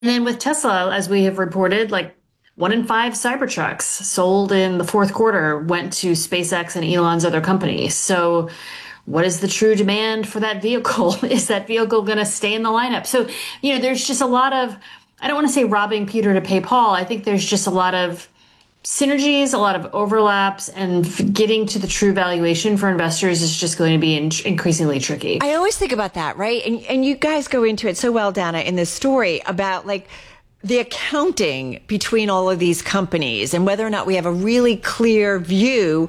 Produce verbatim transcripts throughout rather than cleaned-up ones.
then with Tesla, as we have reported, like one in five Cybertrucks sold in the fourth quarter went to SpaceX and Elon's other companies. So what is the true demand for that vehicle? Is that vehicle going to stay in the lineup? So, you know, there's just a lot of, I don't want to say robbing Peter to pay Paul. I think there's just a lot of synergies, a lot of overlaps, and getting to the true valuation for investors is just going to be in- increasingly tricky. I always think about that, right? And and you guys go into it so well, Dana, in this story about like the accounting between all of these companies and whether or not we have a really clear view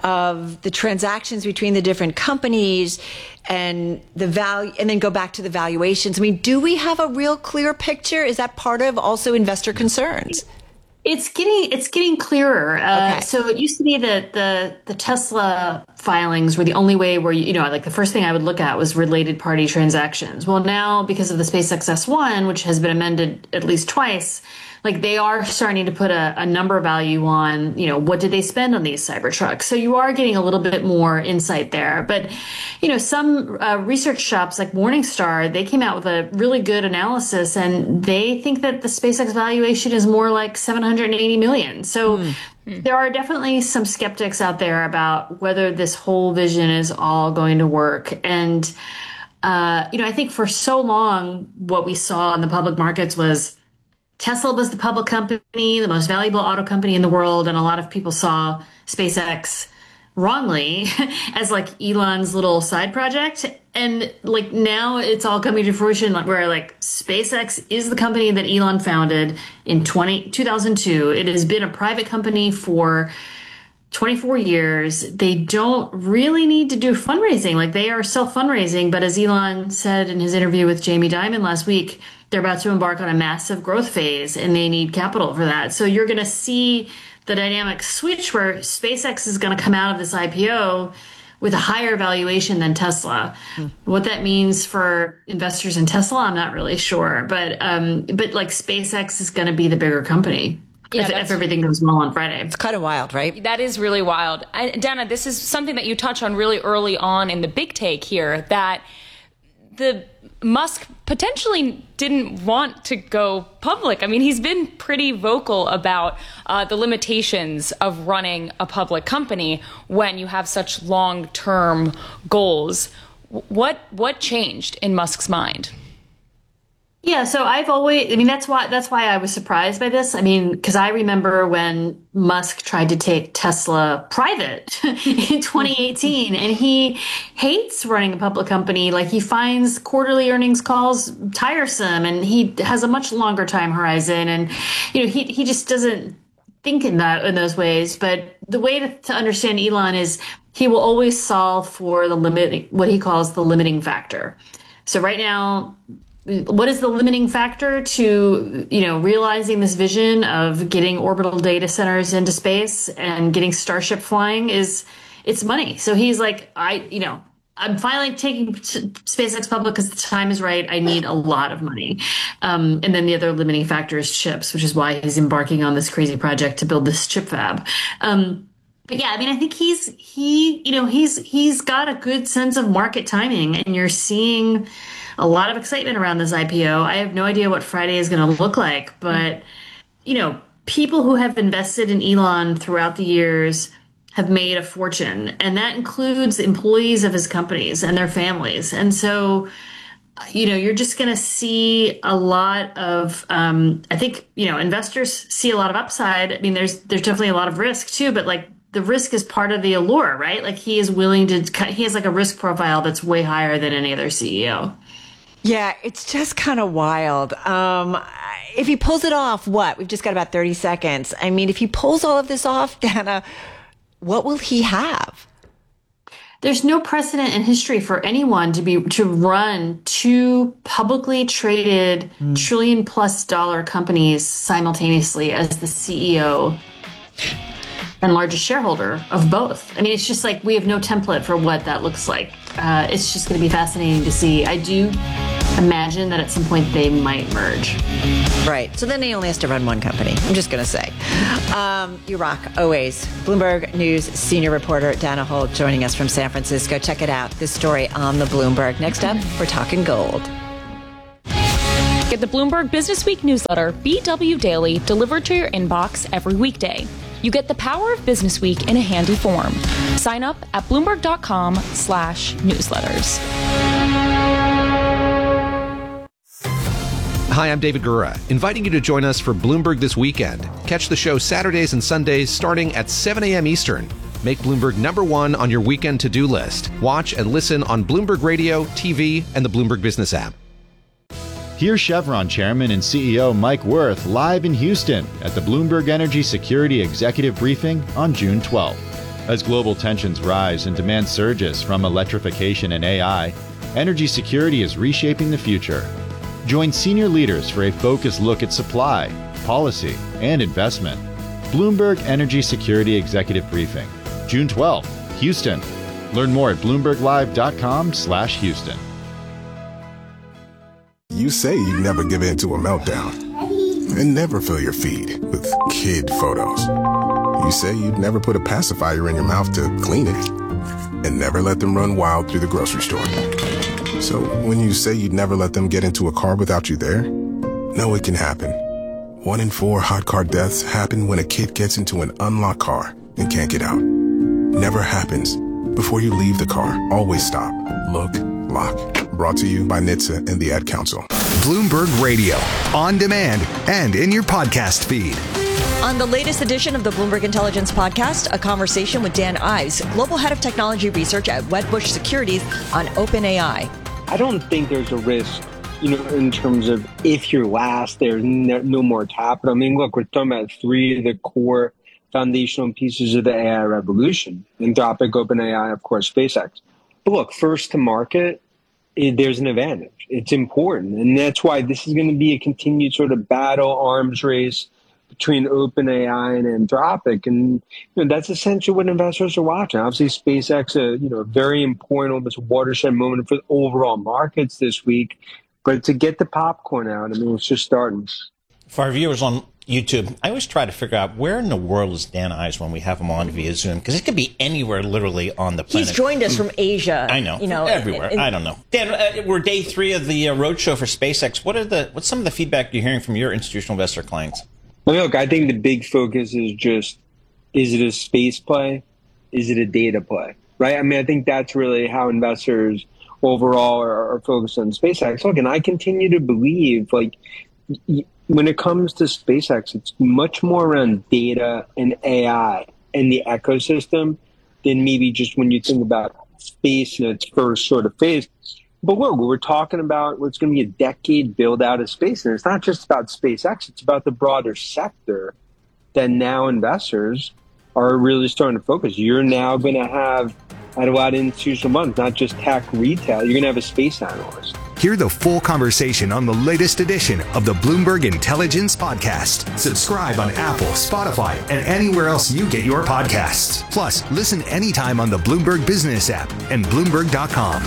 of the transactions between the different companies and the value, and then go back to the valuations. I mean, do we have a real clear picture? Is that part of also investor concerns? It's getting it's getting clearer. Uh, Okay. So it used to be that the the Tesla filings were the only way where you, you know like the first thing I would look at was related party transactions. Well, now because of the SpaceX S one, which has been amended at least twice, like they are starting to put a, a number value on, you know, what did they spend on these Cybertrucks? So you are getting a little bit more insight there. But, you know, some uh, research shops like Morningstar, they came out with a really good analysis and they think that the SpaceX valuation is more like seven hundred eighty million. So mm-hmm. there are definitely some skeptics out there about whether this whole vision is all going to work. And, uh, you know, I think for so long, what we saw in the public markets was Tesla was the public company, the most valuable auto company in the world, and a lot of people saw SpaceX wrongly as like Elon's little side project. And like now it's all coming to fruition, like where like SpaceX is the company that Elon founded in twenty, two thousand two. It has been a private company for twenty-four years. They don't really need to do fundraising. Like they are self-fundraising, but as Elon said in his interview with Jamie Dimon last week, they're about to embark on a massive growth phase and they need capital for that. So you're going to see the dynamic switch where SpaceX is going to come out of this I P O with a higher valuation than Tesla. Mm. What that means for investors in Tesla, I'm not really sure. But um, but like SpaceX is going to be the bigger company. Yeah, if, if everything goes well on Friday. It's kind of wild, right? That is really wild. I, Dana, this is something that you touch on really early on in the big take here, that the Musk potentially didn't want to go public. I mean, he's been pretty vocal about uh, the limitations of running a public company when you have such long-term goals. What what changed in Musk's mind? Yeah, so I've always, I mean, that's why that's why I was surprised by this. I mean, because I remember when Musk tried to take Tesla private in twenty eighteen, and he hates running a public company. Like he finds quarterly earnings calls tiresome, and he has a much longer time horizon, and you know, he he just doesn't think in that in those ways. But the way to, to understand Elon is he will always solve for the limit, what he calls the limiting factor. So right now, what is the limiting factor to, you know, realizing this vision of getting orbital data centers into space and getting Starship flying? Is it's money. So he's like, I, you know, I'm finally taking SpaceX public because the time is right. I need a lot of money. Um, and then the other limiting factor is chips, which is why he's embarking on this crazy project to build this chip fab. Um, But yeah, I mean, I think he's he, you know, he's he's got a good sense of market timing, and you're seeing a lot of excitement around this I P O. I have no idea what Friday is going to look like, but you know, people who have invested in Elon throughout the years have made a fortune, and that includes employees of his companies and their families. And so, you know, you're just going to see a lot of, um, I think, you know, investors see a lot of upside. I mean, there's there's definitely a lot of risk too, but like, the risk is part of the allure, right? Like he is willing to, he has like a risk profile that's way higher than any other C E O. Yeah, it's just kind of wild. Um, if he pulls it off, what? We've just got about thirty seconds. I mean, if he pulls all of this off, Dana, what will he have? There's no precedent in history for anyone to be to run two publicly traded mm. trillion plus dollar companies simultaneously as the C E O and largest shareholder of both. I mean, it's just like we have no template for what that looks like. Uh, it's just going to be fascinating to see. I do imagine that at some point they might merge. Right. So then he only has to run one company. I'm just going to say. Um, you rock, always. Bloomberg News senior reporter Dana Holt joining us from San Francisco. Check it out. This story on the Bloomberg. Next up, we're talking gold. Good Get the Bloomberg Business Week newsletter, B W Daily, delivered to your inbox every weekday. You get the power of Business Week in a handy form. Sign up at bloomberg.com slash newsletters. Hi, I'm David Gura, inviting you to join us for Bloomberg This Weekend. Catch the show Saturdays and Sundays starting at seven a.m. Eastern. Make Bloomberg number one on your weekend to-do list. Watch and listen on Bloomberg Radio, T V, and the Bloomberg Business app. Here's Chevron Chairman and C E O Mike Wirth live in Houston at the Bloomberg Energy Security Executive Briefing on June twelfth. As global tensions rise and demand surges from electrification and A I, energy security is reshaping the future. Join senior leaders for a focused look at supply, policy, and investment. Bloomberg Energy Security Executive Briefing, June twelfth, Houston. Learn more at bloomberglive.com slash Houston. You say you'd never give in to a meltdown and never fill your feed with kid photos. You say you'd never put a pacifier in your mouth to clean it and never let them run wild through the grocery store. So when you say you'd never let them get into a car without you there, know it can happen. One in four hot car deaths happen when a kid gets into an unlocked car and can't get out. Never happens. Before you leave the car, always stop, look, lock. Brought to you by N H T S A and the Ad Council. Bloomberg Radio, on demand and in your podcast feed. On the latest edition of the Bloomberg Intelligence Podcast, a conversation with Dan Ives, Global Head of Technology Research at Wedbush Securities on OpenAI. I don't think there's a risk, you know, in terms of if you're last, there's no, no more capital. I mean, look, we're talking about three of the core foundational pieces of the A I revolution: Anthropic, OpenAI, of course, SpaceX. But look, first to market, it, there's an advantage. It's important. And that's why this is going to be a continued sort of battle, arms race between OpenAI and Anthropic. And you know, that's essentially what investors are watching. Obviously, SpaceX, a you know, very important, almost watershed moment for the overall markets this week. But to get the popcorn out, I mean, it's just starting. For our viewers on YouTube, I always try to figure out where in the world is Dan Ives when we have him on via Zoom, because it could be anywhere literally on the planet. He's joined us from Asia. I know, you know, everywhere. And, and, I don't know. Dan, uh, we're day three of the uh, roadshow for SpaceX. What are the what's some of the feedback you're hearing from your institutional investor clients? Well, look, I think the big focus is just: is it a space play? Is it a data play? Right? I mean, I think that's really how investors overall are, are focused on SpaceX. Look, and I continue to believe, like, y- when it comes to SpaceX, it's much more around data and A I and the ecosystem than maybe just when you think about space in its first sort of phase. But look, we're talking about what's going to be a decade build out of space. And it's not just about SpaceX, it's about the broader sector that now investors are really starting to focus. You're now going to have, at a lot of institutional funds, not just tech retail, you're going to have a space analyst. Hear the full conversation on the latest edition of the Bloomberg Intelligence Podcast. Subscribe on Apple, Spotify, and anywhere else you get your podcasts. Plus, listen anytime on the Bloomberg Business app and Bloomberg dot com.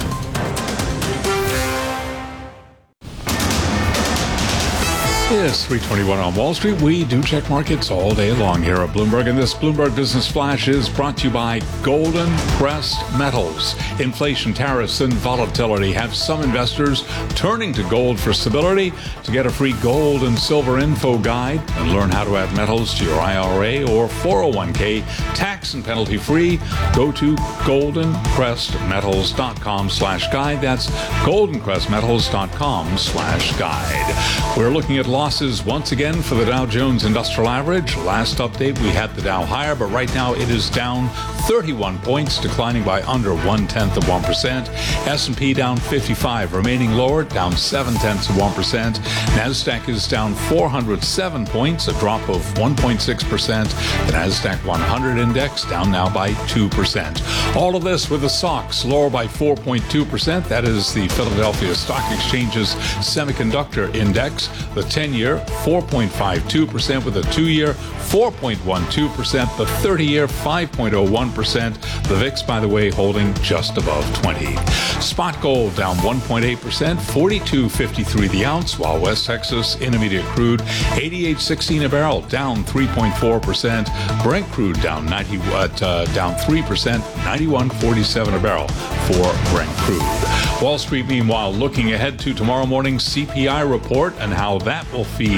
It's three twenty-one on Wall Street. We do check markets all day long here at Bloomberg, and this Bloomberg Business Flash is brought to you by Golden Crest Metals. Inflation, tariffs, and volatility have some investors turning to gold for stability. To get a free gold and silver info guide and learn how to add metals to your I R A or four oh one k tax and penalty free, go to golden crest metals dot com slash guide. That's golden crest metals dot com slash guide. We're looking at losses once again for the Dow Jones Industrial Average. Last update, we had the Dow higher, but right now it is down thirty-one points, declining by under one-tenth of one percent. S and P down fifty-five, remaining lower, down seven-tenths of one percent. NASDAQ is down four hundred seven points, a drop of one point six percent. The NASDAQ one hundred index down now by two percent. All of this with the S O X lower by four point two percent. That is the Philadelphia Stock Exchange's Semiconductor Index. The ten-year, four point five two percent, with a two-year, four point one two percent. The thirty-year, five point oh one percent. The V I X, by the way, holding just above twenty. Spot gold down one point eight percent, forty-two fifty-three the ounce, while West Texas Intermediate crude, eighty-eight sixteen a barrel, down three point four percent. Brent crude down ninety, uh, down three percent, ninety-one forty-seven a barrel. for Brent Crude. Wall Street, meanwhile, looking ahead to tomorrow morning's C P I report and how that will feed